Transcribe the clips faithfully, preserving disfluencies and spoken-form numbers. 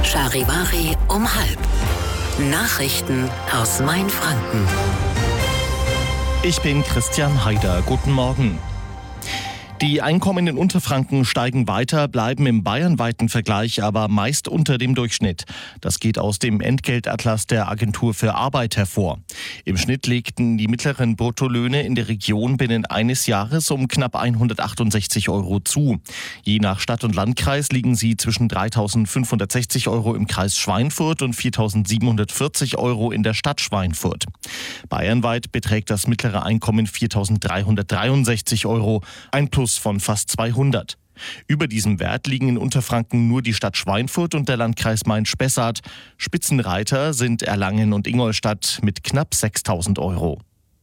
Charivari um halb. Nachrichten aus Mainfranken. Ich bin Christian Haider. Guten Morgen. Die Einkommen in Unterfranken steigen weiter, bleiben im bayernweiten Vergleich aber meist unter dem Durchschnitt. Das geht aus dem Entgeltatlas der Agentur für Arbeit hervor. Im Schnitt legten die mittleren Bruttolöhne in der Region binnen eines Jahres um knapp hundertachtundsechzig Euro zu. Je nach Stadt und Landkreis liegen sie zwischen dreitausendfünfhundertsechzig Euro im Kreis Schweinfurt und viertausendsiebenhundertvierzig Euro in der Stadt Schweinfurt. Bayernweit beträgt das mittlere Einkommen viertausenddreihundertdreiundsechzig Euro, ein Plus von fast zweihundert. Über diesem Wert liegen in Unterfranken nur die Stadt Schweinfurt und der Landkreis Main-Spessart. Spitzenreiter sind Erlangen und Ingolstadt mit knapp sechstausend Euro.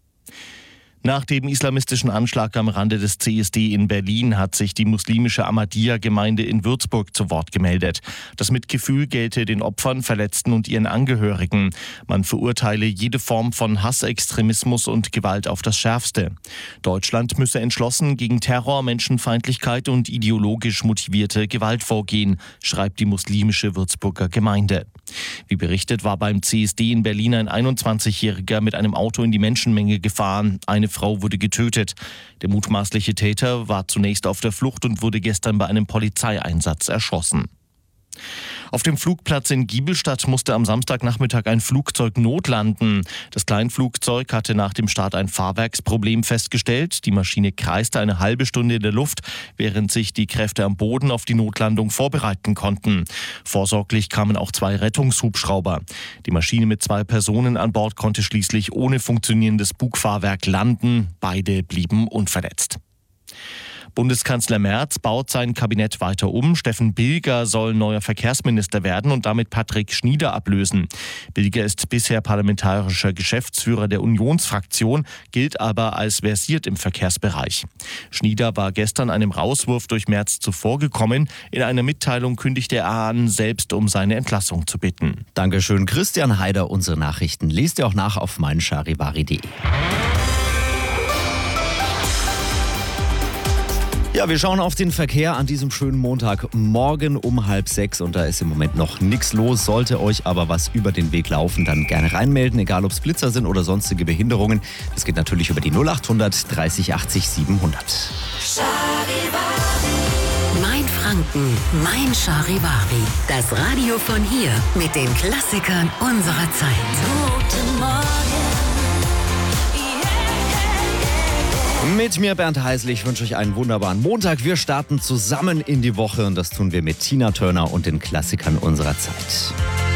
Nach dem islamistischen Anschlag am Rande des C S D in Berlin hat sich die muslimische Ahmadiyya-Gemeinde in Würzburg zu Wort gemeldet. Das Mitgefühl gelte den Opfern, Verletzten und ihren Angehörigen. Man verurteile jede Form von Hassextremismus und Gewalt auf das Schärfste. Deutschland müsse entschlossen gegen Terror, Menschenfeindlichkeit und ideologisch motivierte Gewalt vorgehen, schreibt die muslimische Würzburger Gemeinde. Wie berichtet, war beim C S D in Berlin ein einundzwanzigjähriger mit einem Auto in die Menschenmenge gefahren. Eine Frau wurde getötet. Der mutmaßliche Täter war zunächst auf der Flucht und wurde gestern bei einem Polizeieinsatz erschossen. Auf dem Flugplatz in Giebelstadt musste am Samstagnachmittag ein Flugzeug notlanden. Das Kleinflugzeug hatte nach dem Start ein Fahrwerksproblem festgestellt. Die Maschine kreiste eine halbe Stunde in der Luft, während sich die Kräfte am Boden auf die Notlandung vorbereiten konnten. Vorsorglich kamen auch zwei Rettungshubschrauber. Die Maschine mit zwei Personen an Bord konnte schließlich ohne funktionierendes Bugfahrwerk landen. Beide blieben unverletzt. Bundeskanzler Merz baut sein Kabinett weiter um. Steffen Bilger soll neuer Verkehrsminister werden und damit Patrick Schnieder ablösen. Bilger ist bisher parlamentarischer Geschäftsführer der Unionsfraktion, gilt aber als versiert im Verkehrsbereich. Schnieder war gestern einem Rauswurf durch Merz zuvorgekommen. In einer Mitteilung kündigte er an, selbst um seine Entlassung zu bitten. Dankeschön, Christian Haider. Unsere Nachrichten lest ihr auch nach auf meincharivari punkt de. Ja, wir schauen auf den Verkehr an diesem schönen Montagmorgen um halb sechs und da ist im Moment noch nichts los. Sollte euch aber was über den Weg laufen, dann gerne reinmelden, egal ob es Blitzer sind oder sonstige Behinderungen. Das geht natürlich über die null achthundert dreißig achtzig siebenhundert. Mainfranken, Mein Charivari. Das Radio von hier mit den Klassikern unserer Zeit. Guten Morgen. Mit mir Bernd Heißel, ich wünsche euch einen wunderbaren Montag. Wir starten zusammen in die Woche und das tun wir mit Tina Turner und den Klassikern unserer Zeit.